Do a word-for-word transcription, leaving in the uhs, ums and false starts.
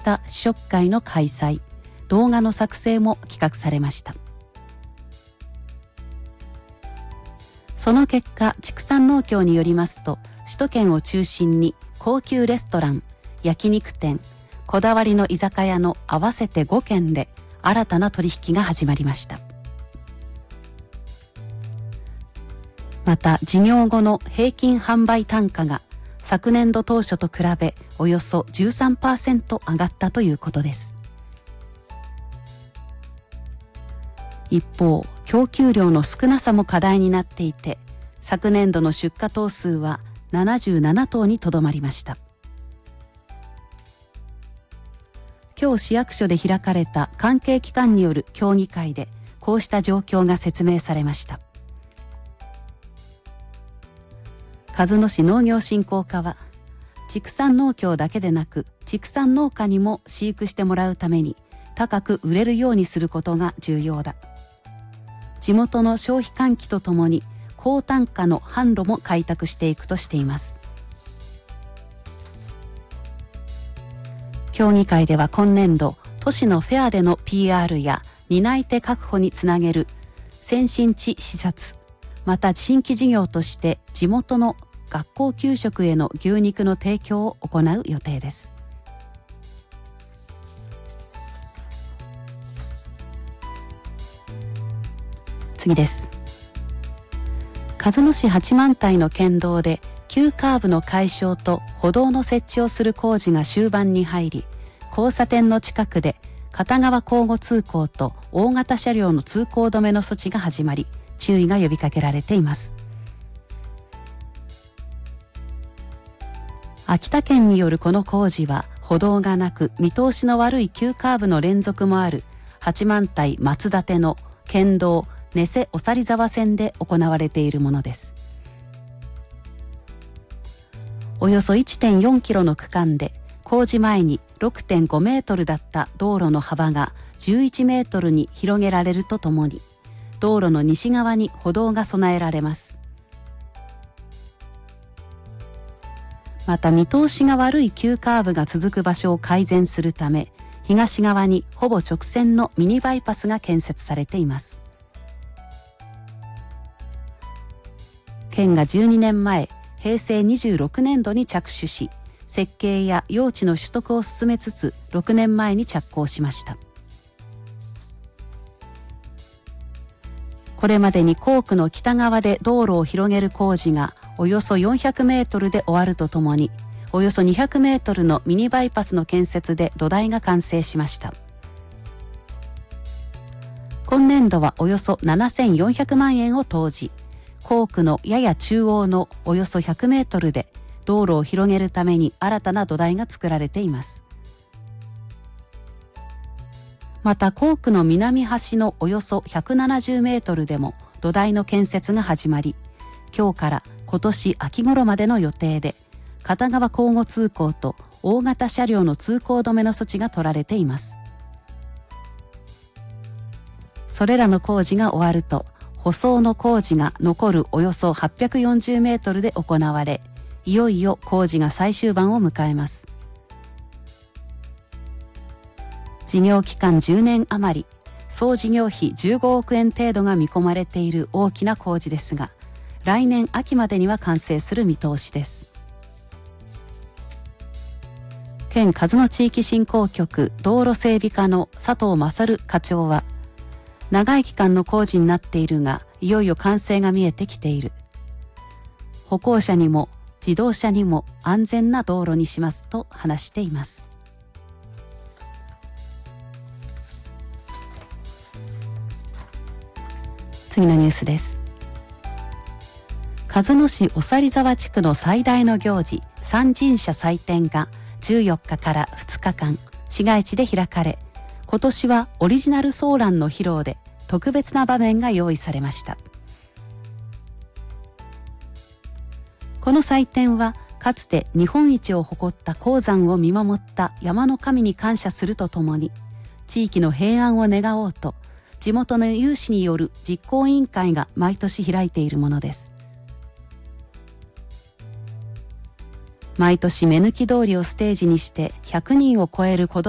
した試食会の開催、動画の作成も企画されました。その結果、畜産農協によりますと、首都圏を中心に高級レストラン、焼肉店、こだわりの居酒屋の合わせてごけんで新たな取引が始まりました。また、事業後の平均販売単価が昨年度当初と比べおよそ じゅうさんパーセント 上がったということです。一方、供給量の少なさも課題になっていて、昨年度の出荷頭数はななじゅうななとうにとどまりました。今日市役所で開かれた関係機関による協議会で、こうした状況が説明されました。鹿角市農業振興課は、畜産農協だけでなく畜産農家にも飼育してもらうために高く売れるようにすることが重要だ。地元の消費喚起とともに高単価の販路も開拓していくとしています。協議会では今年度、都市のフェアでの ピーアール や担い手確保につなげる先進地視察、また新規事業として地元の学校給食への牛肉の提供を行う予定です。次です。鹿角市八幡平の県道で急カーブの解消と歩道の設置をする工事が終盤に入り、交差点の近くで片側交互通行と大型車両の通行止めの措置が始まり、注意が呼びかけられています。秋田県によるこの工事は、歩道がなく見通しの悪い急カーブの連続もある八幡平松立の県道根瀬おさり沢線で行われているものです。およそ いってんよんキロの区間で、工事前に ろくてんごメートルだった道路の幅がじゅういちメートルに広げられるとともに、道路の西側に歩道が備えられます。また、見通しが悪い急カーブが続く場所を改善するため、東側にほぼ直線のミニバイパスが建設されています。県がじゅうにねんまえ、へいせいにじゅうろくねんどに着手し、設計や用地の取得を進めつつ、ろくねんまえに着工しました。これまでに校区の北側で道路を広げる工事がおよそよんひゃくメートルで終わるとともに、およそにひゃくメートルのミニバイパスの建設で土台が完成しました。今年度はおよそななせんよんひゃくまんえんを投じ、校区のやや中央のおよそひゃくメートルで道路を広げるために新たな土台が作られています。また、校区の南端のおよそひゃくななじゅうメートルでも土台の建設が始まり、今日から今年秋頃までの予定で、片側交互通行と大型車両の通行止めの措置が取られています。それらの工事が終わると、舗装の工事が残るおよそはっぴゃくよんじゅうメートルで行われ、いよいよ工事が最終盤を迎えます。事業期間じゅうねん余り、総事業費じゅうごおくえん程度が見込まれている大きな工事ですが、来年秋までには完成する見通しです。県鹿角地域振興局道路整備課の佐藤勝課長は、長い期間の工事になっているが、いよいよ完成が見えてきている。歩行者にも自動車にも安全な道路にしますと話しています。次のニュースです。鹿角市おさり沢地区の最大の行事、三神社祭典がじゅうよっかからふつかかん市街地で開かれ、今年はオリジナルソーランの披露で特別な場面が用意されました。この祭典は、かつて日本一を誇った鉱山を見守った山の神に感謝するとともに、地域の平安を願おうと、地元の有志による実行委員会が毎年開いているものです。毎年目抜き通りをステージにしてひゃくにんを超える子ども